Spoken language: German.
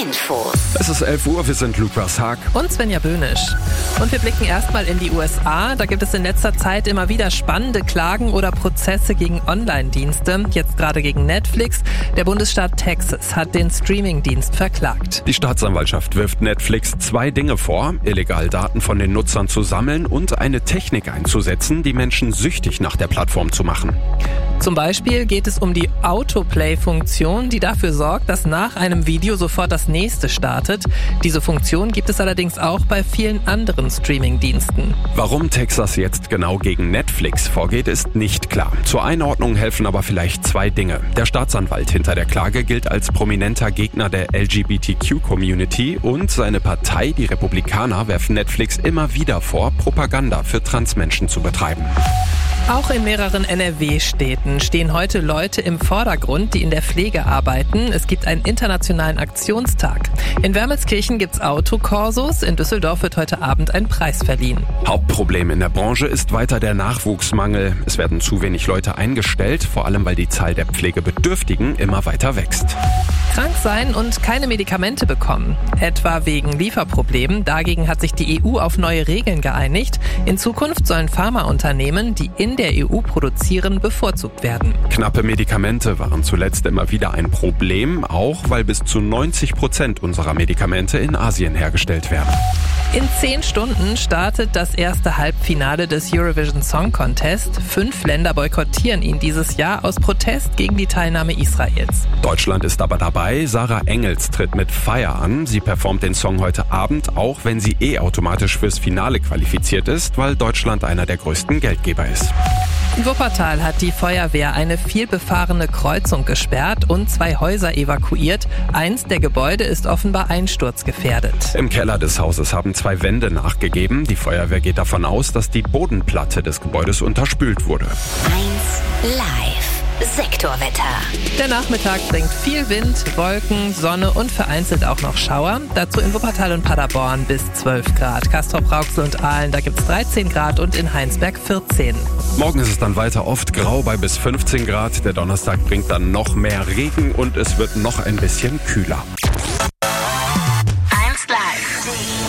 Infos. Es ist 11 Uhr, wir sind Lukas Haag und Svenja Böhnisch. Und wir blicken erstmal in die USA. Da gibt es in letzter Zeit immer wieder spannende Klagen oder Prozesse gegen Online-Dienste. Jetzt gerade gegen Netflix. Der Bundesstaat Texas hat den Streaming-Dienst verklagt. Die Staatsanwaltschaft wirft Netflix 2 Dinge vor: illegal Daten von den Nutzern zu sammeln und eine Technik einzusetzen, die Menschen süchtig nach der Plattform zu machen. Zum Beispiel geht es um die Autoplay-Funktion, die dafür sorgt, dass nach einem Video sofort das nächste startet. Diese Funktion gibt es allerdings auch bei vielen anderen Streaming-Diensten. Warum Texas jetzt genau gegen Netflix vorgeht, ist nicht klar. Zur Einordnung helfen aber vielleicht 2 Dinge. Der Staatsanwalt hinter der Klage gilt als prominenter Gegner der LGBTQ-Community und seine Partei, die Republikaner, werfen Netflix immer wieder vor, Propaganda für Transmenschen zu betreiben. Auch in mehreren NRW-Städten stehen heute Leute im Vordergrund, die in der Pflege arbeiten. Es gibt einen internationalen Aktionstag. In Wermelskirchen gibt's Autokorsos, in Düsseldorf wird heute Abend ein Preis verliehen. Hauptproblem in der Branche ist weiter der Nachwuchsmangel. Es werden zu wenig Leute eingestellt, vor allem weil die Zahl der Pflegebedürftigen immer weiter wächst. Krank sein und keine Medikamente bekommen, etwa wegen Lieferproblemen. Dagegen hat sich die EU auf neue Regeln geeinigt. In Zukunft sollen Pharmaunternehmen, die in der EU produzieren, bevorzugt werden. Knappe Medikamente waren zuletzt immer wieder ein Problem, auch weil bis zu 90% unserer Medikamente in Asien hergestellt werden. In 10 Stunden startet das erste Halbfinale des Eurovision Song Contest. 5 Länder boykottieren ihn dieses Jahr aus Protest gegen die Teilnahme Israels. Deutschland ist aber dabei. Sarah Engels tritt mit Fire an. Sie performt den Song heute Abend, auch wenn sie automatisch fürs Finale qualifiziert ist, weil Deutschland einer der größten Geldgeber ist. In Wuppertal hat die Feuerwehr eine vielbefahrene Kreuzung gesperrt und 2 Häuser evakuiert. Eins der Gebäude ist offenbar einsturzgefährdet. Im Keller des Hauses haben 2 Wände nachgegeben. Die Feuerwehr geht davon aus, dass die Bodenplatte des Gebäudes unterspült wurde. 1 Live. Sektorwetter. Der Nachmittag bringt viel Wind, Wolken, Sonne und vereinzelt auch noch Schauer. Dazu in Wuppertal und Paderborn bis 12 Grad. Castrop-Rauxel und Aalen, da gibt's 13 Grad und in Heinsberg 14. Morgen ist es dann weiter oft grau bei bis 15 Grad. Der Donnerstag bringt dann noch mehr Regen und es wird noch ein bisschen kühler.